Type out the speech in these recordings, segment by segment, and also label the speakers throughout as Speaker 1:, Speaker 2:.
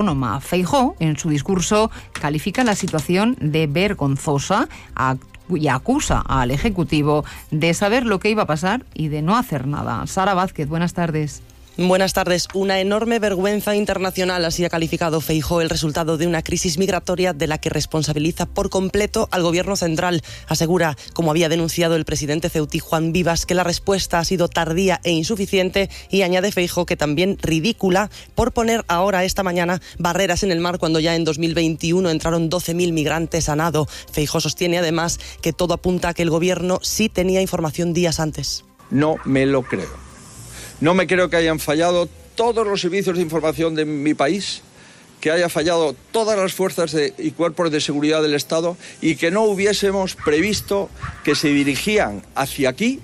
Speaker 1: autónoma. Feijóo, en su discurso, califica la situación de vergonzosa y acusa al Ejecutivo de saber lo que iba a pasar y de no hacer nada. Sara Vázquez, buenas tardes.
Speaker 2: Buenas tardes. Una enorme vergüenza internacional, así ha calificado Feijóo el resultado de una crisis migratoria de la que responsabiliza por completo al Gobierno central. Asegura, como había denunciado el presidente ceutí Juan Vivas, que la respuesta ha sido tardía e insuficiente, y añade Feijóo que también ridícula por poner ahora, esta mañana, barreras en el mar cuando ya en 2021 entraron 12.000 migrantes a nado. Feijóo sostiene además que todo apunta a que el Gobierno sí tenía información días antes.
Speaker 3: No me lo creo. No me creo que hayan fallado todos los servicios de información de mi país, que haya fallado todas las fuerzas y cuerpos de seguridad del Estado y que no hubiésemos previsto que se dirigían hacia aquí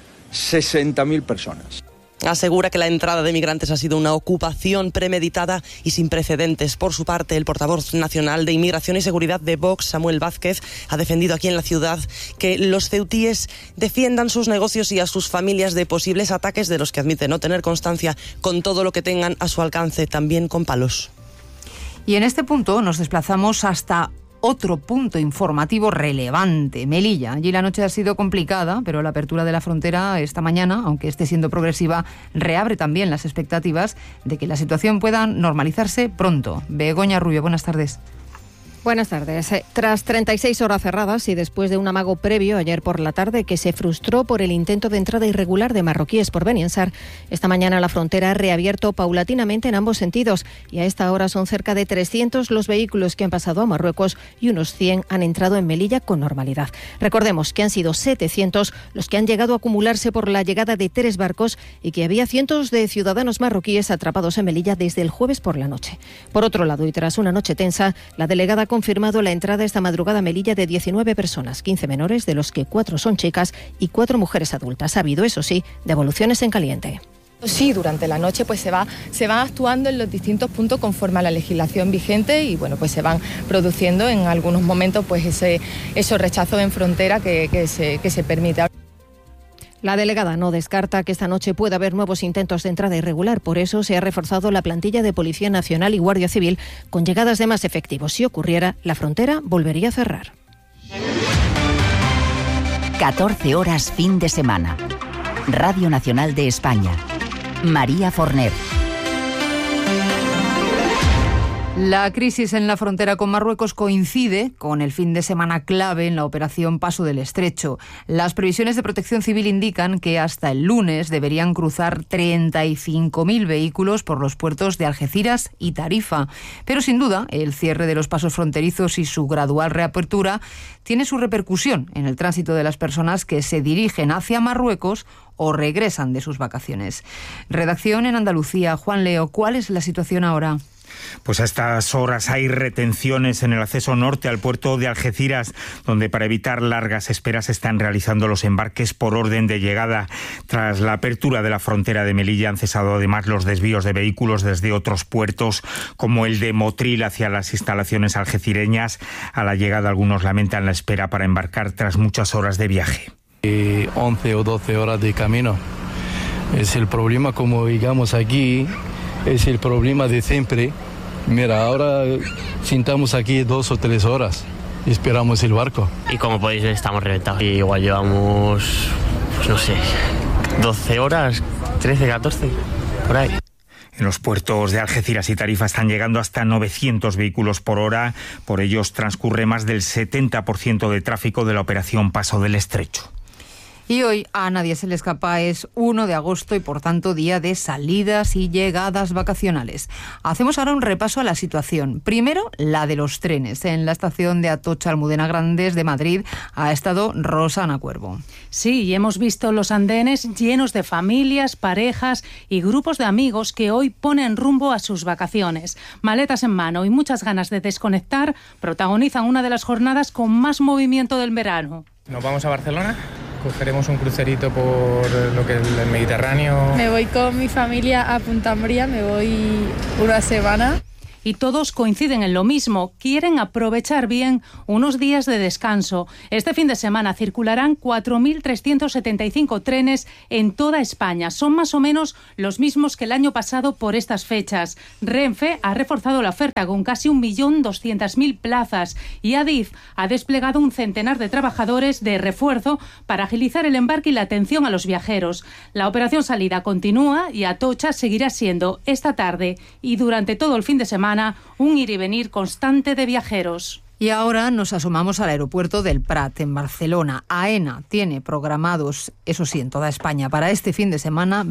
Speaker 3: 60.000 personas.
Speaker 2: Asegura que la entrada de migrantes ha sido una ocupación premeditada y sin precedentes. Por su parte, el portavoz nacional de Inmigración y Seguridad de Vox, Samuel Vázquez, ha defendido aquí en la ciudad que los ceutíes defiendan sus negocios y a sus familias de posibles ataques de los que admite no tener constancia, con todo lo que tengan a su alcance, también con palos.
Speaker 1: Y en este punto nos desplazamos hasta otro punto informativo relevante, Melilla. Allí la noche ha sido complicada, pero la apertura de la frontera esta mañana, aunque esté siendo progresiva, reabre también las expectativas de que la situación pueda normalizarse pronto. Begoña Rubio, buenas tardes.
Speaker 4: Buenas tardes. Tras 36 horas cerradas y después de un amago previo ayer por la tarde que se frustró por el intento de entrada irregular de marroquíes por Beniansar, esta mañana la frontera ha reabierto paulatinamente en ambos sentidos y a esta hora son cerca de 300 los vehículos que han pasado a Marruecos y unos 100 han entrado en Melilla con normalidad. Recordemos que han sido 700 los que han llegado a acumularse por la llegada de 3 barcos y que había cientos de ciudadanos marroquíes atrapados en Melilla desde el jueves por la noche. Por otro lado, y tras una noche tensa, la delegada ha confirmado la entrada esta madrugada a Melilla de 19 personas, 15 menores, de los que 4 son chicas y 4 mujeres adultas. Ha habido, eso sí, devoluciones en caliente.
Speaker 5: Sí, durante la noche pues se va actuando en los distintos puntos conforme a la legislación vigente y bueno, pues se van produciendo en algunos momentos pues esos rechazos en frontera que se permite.
Speaker 4: La delegada no descarta que esta noche pueda haber nuevos intentos de entrada irregular. Por eso se ha reforzado la plantilla de Policía Nacional y Guardia Civil con llegadas de más efectivos. Si ocurriera, la frontera volvería a cerrar.
Speaker 6: 14 horas fin de semana. Radio Nacional de España. María Forner.
Speaker 1: La crisis en la frontera con Marruecos coincide con el fin de semana clave en la operación Paso del Estrecho. Las previsiones de Protección Civil indican que hasta el lunes deberían cruzar 35.000 vehículos por los puertos de Algeciras y Tarifa. Pero sin duda, el cierre de los pasos fronterizos y su gradual reapertura tiene su repercusión en el tránsito de las personas que se dirigen hacia Marruecos o regresan de sus vacaciones. Redacción en Andalucía. Juan Leo, ¿cuál es la situación ahora?
Speaker 7: Pues a estas horas hay retenciones en el acceso norte al puerto de Algeciras, donde para evitar largas esperas se están realizando los embarques por orden de llegada. Tras la apertura de la frontera de Melilla han cesado además los desvíos de vehículos desde otros puertos, como el de Motril hacia las instalaciones algecireñas. A la llegada algunos lamentan la espera para embarcar tras muchas horas de viaje.
Speaker 8: 11 o 12 horas de camino. Es el problema, como digamos aquí, es el problema de siempre. Mira, ahora sentamos aquí 2 o 3 horas y esperamos el barco.
Speaker 9: Y como podéis ver, estamos reventados. Y igual llevamos, pues no sé, 12 horas, 13, 14, por ahí.
Speaker 7: En los puertos de Algeciras y Tarifa están llegando hasta 900 vehículos por hora. Por ellos transcurre más del 70% de tráfico de la operación Paso del Estrecho.
Speaker 1: Y hoy a nadie se le escapa, es 1 de agosto y por tanto día de salidas y llegadas vacacionales. Hacemos ahora un repaso a la situación. Primero, la de los trenes. En la estación de Atocha Almudena Grandes de Madrid ha estado Rosana Cuervo.
Speaker 10: Sí, y hemos visto los andenes llenos de familias, parejas y grupos de amigos que hoy ponen rumbo a sus vacaciones. Maletas en mano y muchas ganas de desconectar protagonizan una de las jornadas con más movimiento del verano.
Speaker 11: Nos vamos a Barcelona. Cogeremos un crucerito por lo que es el Mediterráneo.
Speaker 5: Me voy con mi familia a Punta Umbría, me voy una semana.
Speaker 10: y todos coinciden en lo mismo. Quieren aprovechar bien unos días de descanso. Este fin de semana circularán 4.375 trenes en toda España. Son más o menos los mismos que el año pasado por estas fechas. Renfe ha reforzado la oferta con casi 1.200.000 plazas y Adif ha desplegado un centenar de trabajadores de refuerzo para agilizar el embarque y la atención a los viajeros. La operación salida continúa y Atocha seguirá siendo esta tarde y durante todo el fin de semana un ir y venir constante de viajeros.
Speaker 1: Y ahora nos asomamos al aeropuerto del Prat, en Barcelona. AENA tiene programados, eso sí, en toda España, para este fin de semana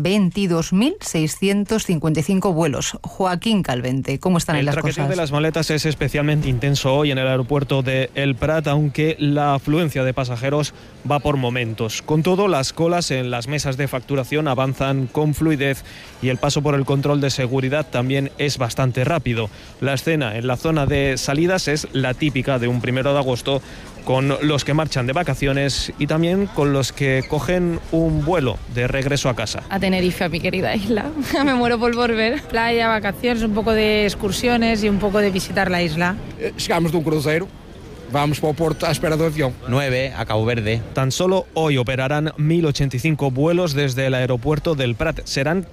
Speaker 1: 22.655 vuelos. Joaquín Calvente, ¿cómo están en las cosas?
Speaker 12: El traqueteo de las maletas es especialmente intenso hoy en el aeropuerto de El Prat, aunque la afluencia de pasajeros va por momentos. Con todo, las colas en las mesas de facturación avanzan con fluidez y el paso por el control de seguridad también es bastante rápido. La escena en la zona de salidas es la típica de un 1 de agosto, con los que marchan de vacaciones y también con los que cogen un vuelo de regreso a casa.
Speaker 13: A Tenerife, a mi querida isla. Me muero por volver. Playa, vacaciones, un poco de excursiones y un poco de visitar la isla.
Speaker 14: Llegamos de un crucero. Vamos por Porto a espera del avión.
Speaker 15: 9 a Cabo Verde.
Speaker 12: Tan solo hoy operarán 1.085 vuelos desde el aeropuerto del Prat. Serán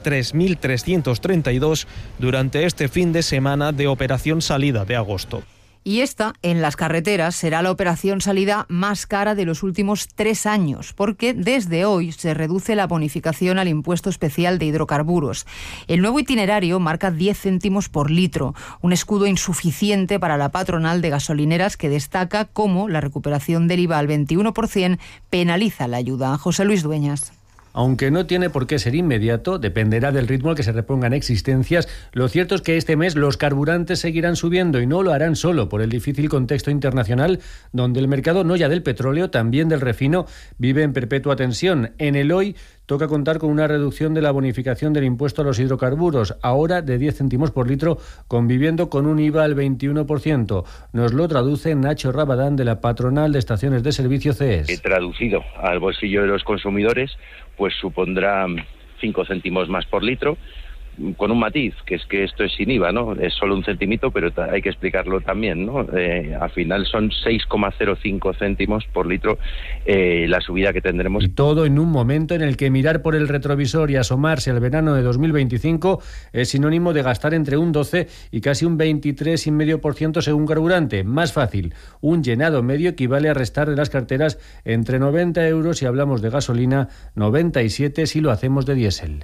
Speaker 12: 3.332 durante este fin de semana de operación salida de agosto.
Speaker 1: Y esta, en las carreteras, será la operación salida más cara de los últimos 3 años, porque desde hoy se reduce la bonificación al impuesto especial de hidrocarburos. El nuevo itinerario marca 10 céntimos por litro, un escudo insuficiente para la patronal de gasolineras que destaca cómo la recuperación del IVA al 21% penaliza la ayuda. José Luis Dueñas.
Speaker 16: Aunque no tiene por qué ser inmediato, dependerá del ritmo al que se repongan existencias. Lo cierto es que este mes los carburantes seguirán subiendo y no lo harán solo por el difícil contexto internacional, donde el mercado no ya del petróleo, también del refino, vive en perpetua tensión. En el hoy toca contar con una reducción de la bonificación del impuesto a los hidrocarburos, ahora de 10 céntimos por litro, conviviendo con un IVA al 21%. Nos lo traduce Nacho Rabadán, de la patronal de estaciones de servicio CES.
Speaker 17: Traducido al bolsillo de los consumidores, pues supondrá 5 céntimos más por litro, con un matiz, que es que esto es sin IVA, ¿no? Es solo un centimito, pero hay que explicarlo también, ¿no? Al final son 6,05 céntimos por litro la subida que tendremos.
Speaker 16: Y todo en un momento en el que mirar por el retrovisor y asomarse al verano de 2025 es sinónimo de gastar entre un 12 y casi un 23,5% según carburante. Más fácil, un llenado medio equivale a restar de las carteras entre 90 euros si hablamos de gasolina, 97 si lo hacemos de diésel.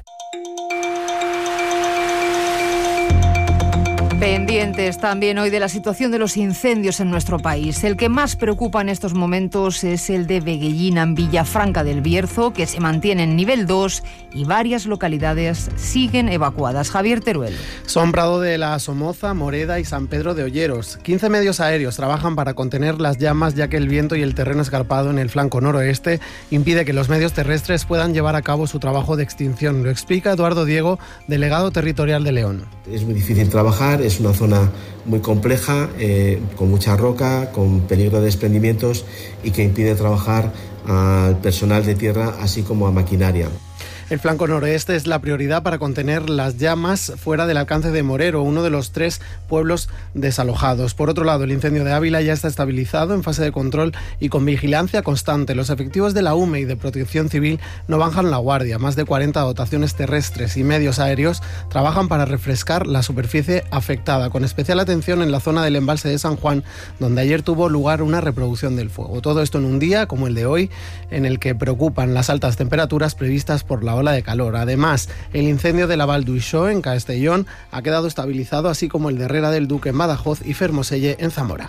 Speaker 1: Pendientes también hoy de la situación de los incendios en nuestro país. El que más preocupa en estos momentos es el de Veguellina, en Villafranca del Bierzo, que se mantiene en nivel 2 y varias localidades siguen evacuadas. Javier Teruel.
Speaker 18: Son Prado de la Somoza, Moreda y San Pedro de Olleros. 15 medios aéreos trabajan para contener las llamas, ya que el viento y el terreno escarpado en el flanco noroeste impide que los medios terrestres puedan llevar a cabo su trabajo de extinción. Lo explica Eduardo Diego, delegado territorial de León.
Speaker 19: Es muy difícil trabajar, es una zona muy compleja, con mucha roca, con peligro de desprendimientos y que impide trabajar al personal de tierra así como a maquinaria.
Speaker 18: El flanco noroeste es la prioridad para contener las llamas fuera del alcance de Morero, uno de los 3 pueblos desalojados. Por otro lado, el incendio de Ávila ya está estabilizado en fase de control y con vigilancia constante. Los efectivos de la UME y de Protección Civil no bajan la guardia. Más de 40 dotaciones terrestres y medios aéreos trabajan para refrescar la superficie afectada, con especial atención en la zona del embalse de San Juan, donde ayer tuvo lugar una reproducción del fuego. Todo esto en un día como el de hoy, en el que preocupan las altas temperaturas previstas por la ola de calor. Además, el incendio de la Val d'Uixó en Castellón ha quedado estabilizado, así como el de Herrera del Duque en Badajoz y Fermoselle en Zamora.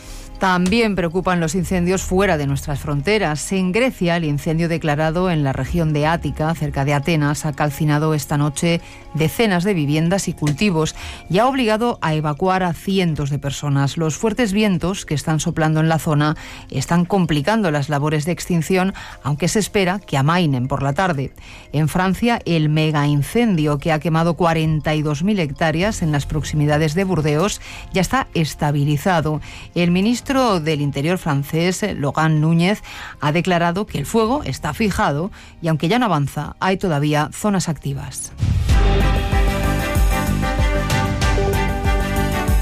Speaker 1: También preocupan los incendios fuera de nuestras fronteras. En Grecia, el incendio declarado en la región de Ática, cerca de Atenas, ha calcinado esta noche decenas de viviendas y cultivos y ha obligado a evacuar a cientos de personas. Los fuertes vientos que están soplando en la zona están complicando las labores de extinción, aunque se espera que amainen por la tarde. En Francia, el mega incendio que ha quemado 42.000 hectáreas en las proximidades de Burdeos ya está estabilizado. El ministro del Interior francés, Laurent Núñez, ha declarado que el fuego está fijado y aunque ya no avanza, hay todavía zonas activas.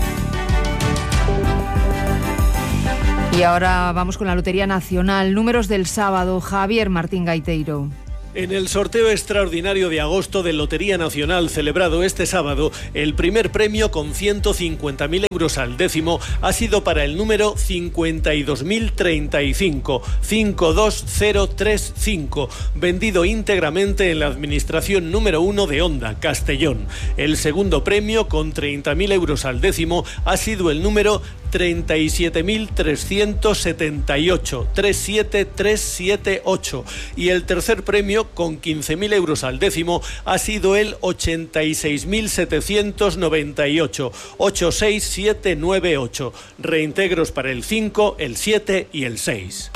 Speaker 1: Y ahora vamos con la Lotería Nacional. Números del sábado. Javier Martín Gaiteiro.
Speaker 15: En el sorteo extraordinario de agosto de Lotería Nacional celebrado este sábado, el primer premio con 150.000 euros al décimo ha sido para el número 52.035, 52035, vendido íntegramente en la Administración número 1 de Onda, Castellón. El segundo premio con 30.000 euros al décimo ha sido el número 37.378, 37378, y el tercer premio con 15.000 euros al décimo ha sido el 86.798, 86798, reintegros para el 5, el 7 y el 6.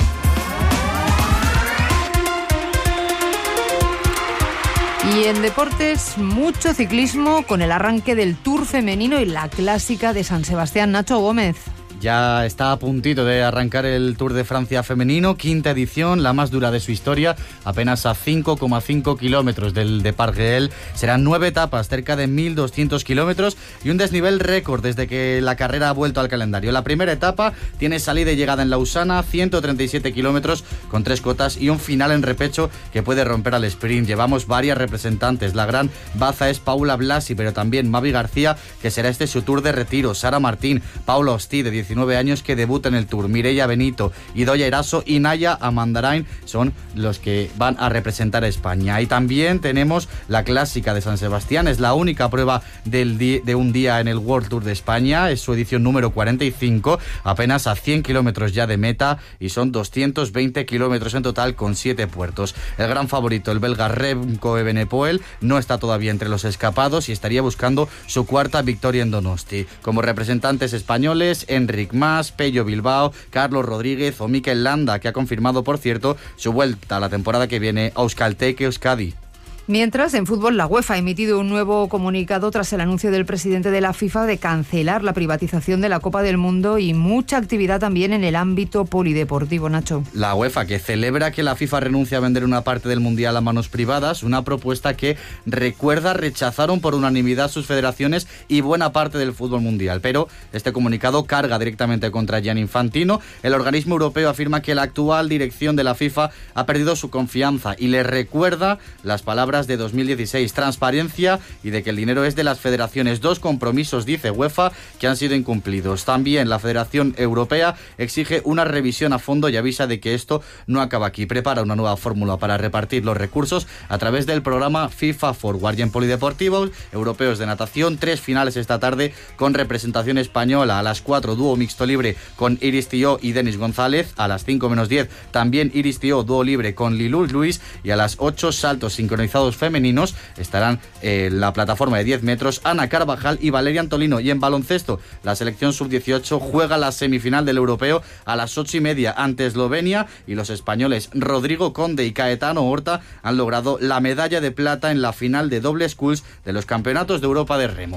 Speaker 1: Y en deportes, mucho ciclismo con el arranque del Tour femenino y la clásica de San Sebastián. Nacho Gómez.
Speaker 20: Ya está a puntito de arrancar el Tour de Francia femenino, quinta edición, la más dura de su historia, apenas a 5,5 kilómetros del Départ Réel. Serán 9 etapas, cerca de 1.200 kilómetros y un desnivel récord desde que la carrera ha vuelto al calendario. La primera etapa tiene salida y llegada en Lausana, 137 kilómetros con 3 cotas y un final en repecho que puede romper al sprint. Llevamos varias representantes. La gran baza es Paula Blasi, pero también Mavi García, que será este su Tour de retiro. Sara Martín, Paula Ostí, de 19 años, que debuta en el Tour. Mireia Benito, Idoia Eraso y Naya Amandarain son los que van a representar a España. Y también tenemos la clásica de San Sebastián. Es la única prueba de un día en el World Tour de España. Es su edición número 45, apenas a 100 kilómetros ya de meta, y son 220 kilómetros en total con 7 puertos. El gran favorito, el belga Remco Evenepoel, no está todavía entre los escapados y estaría buscando su cuarta victoria en Donosti. Como representantes españoles, Enric Mas, Pello Bilbao, Carlos Rodríguez o Mikel Landa, que ha confirmado, por cierto, su vuelta a la temporada que viene a Euskalteke Euskadi.
Speaker 1: Mientras, en fútbol, la UEFA ha emitido un nuevo comunicado tras el anuncio del presidente de la FIFA de cancelar la privatización de la Copa del Mundo y mucha actividad también en el ámbito polideportivo, Nacho.
Speaker 20: La UEFA, que celebra que la FIFA renuncie a vender una parte del Mundial a manos privadas, una propuesta que, recuerda, rechazaron por unanimidad sus federaciones y buena parte del fútbol mundial. Pero este comunicado carga directamente contra Gianni Infantino. El organismo europeo afirma que la actual dirección de la FIFA ha perdido su confianza y le recuerda las palabras de 2016, transparencia y de que el dinero es de las federaciones. 2 compromisos, dice UEFA, que han sido incumplidos. También la Federación Europea exige una revisión a fondo y avisa de que esto no acaba aquí. Prepara una nueva fórmula para repartir los recursos a través del programa FIFA Forward. Y en polideportivos europeos de natación, 3 finales esta tarde con representación española. A las 4, dúo mixto libre con Iris Tió y Denis González. A las 5 menos 10, también Iris Tió, dúo libre con Lilou Luis. Y a las 8, saltos sincronizados femeninos. Estarán en la plataforma de 10 metros Ana Carvajal y Valeria Antolino. Y en baloncesto, la selección sub-18 juega la semifinal del europeo a las 8:30 ante Eslovenia, y los españoles Rodrigo Conde y Caetano Horta han logrado la medalla de plata en la final de doble sculls de los campeonatos de Europa de remo.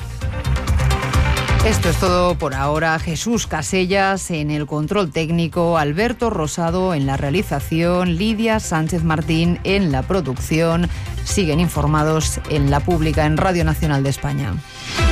Speaker 1: Esto es todo por ahora. Jesús Casellas en el control técnico, Alberto Rosado en la realización, Lidia Sánchez Martín en la producción. Siguen informados en La Pública, en Radio Nacional de España.